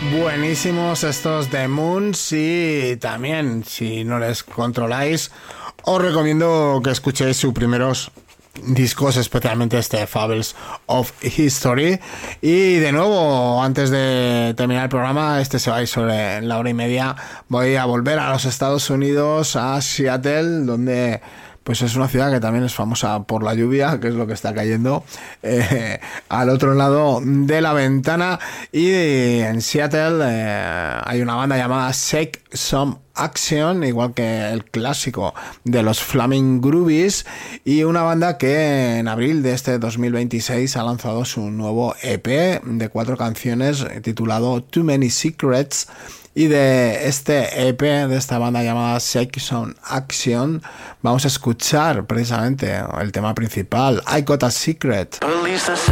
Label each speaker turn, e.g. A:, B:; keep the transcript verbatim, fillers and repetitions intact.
A: Buenísimos estos de Moons, y también, si no les controláis, os recomiendo que escuchéis sus primeros discos, especialmente este Fables of History. Y de nuevo, antes de terminar el programa, este se va a ir sobre la hora y media, voy a volver a los Estados Unidos, a Seattle, donde pues es una ciudad que también es famosa por la lluvia, que es lo que está cayendo eh, al otro lado de la ventana. Y en Seattle eh, hay una banda llamada Shake Some Action, igual que el clásico de los Flaming Groovies, y una banda que en abril de este dos mil veintiséis ha lanzado su nuevo E P de cuatro canciones titulado Too Many Secrets. Y de este E P de esta banda llamada Shake Some Action vamos a escuchar precisamente el tema principal, I Got a Secret.